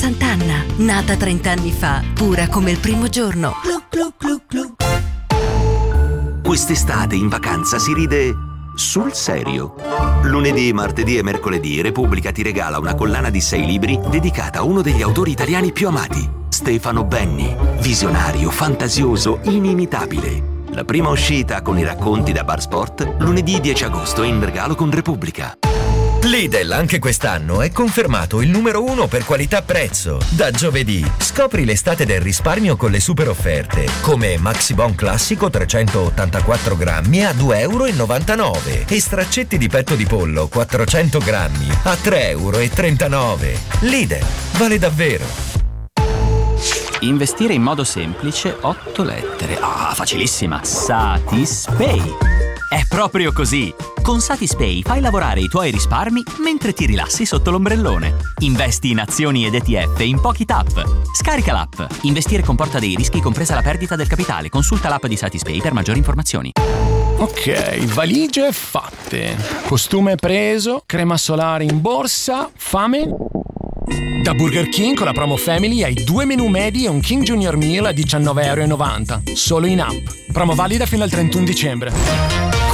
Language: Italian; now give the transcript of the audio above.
Sant'Anna, nata 30 anni fa, pura come il primo giorno. Glu glu glu glu. Quest'estate in vacanza si ride sul serio. Lunedì, martedì e mercoledì Repubblica ti regala una collana di 6 libri dedicata a uno degli autori italiani più amati, Stefano Benni. Visionario, fantasioso, inimitabile. La prima uscita con i racconti da Bar Sport, lunedì 10 agosto in regalo con Repubblica. Lidl anche quest'anno è confermato il numero 1 per qualità-prezzo. Da giovedì scopri l'estate del risparmio con le super offerte, come Maxi Bon classico 384 grammi a 2,99 € e straccetti di petto di pollo 400 grammi a 3,39 €. Lidl, vale davvero. Investire in modo semplice, 8 lettere. Facilissima. Satispay. È proprio così. Con Satispay fai lavorare i tuoi risparmi mentre ti rilassi sotto l'ombrellone. Investi in azioni ed ETF in pochi tap. Scarica l'app. Investire comporta dei rischi, compresa la perdita del capitale. Consulta l'app di Satispay per maggiori informazioni. Ok, valigie fatte. Costume preso, crema solare in borsa, fame? Da Burger King con la promo Family hai 2 menù medi e un King Junior Meal a 19,90 €. Solo in app. Promo valida fino al 31 dicembre.